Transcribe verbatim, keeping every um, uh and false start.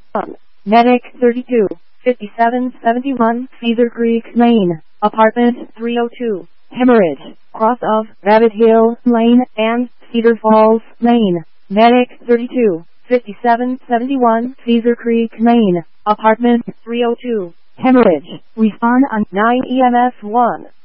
Medic thirty-two, fifty-seven seventy-one, Cedar Creek Lane, Apartment three oh two, Hemorrhage, cross of Rabbit Hill Lane and Cedar Falls Lane. Medic thirty-two, fifty-seven seventy-one, Cedar Creek Lane, Apartment three oh two, Hemorrhage. Respond on nine E M S one.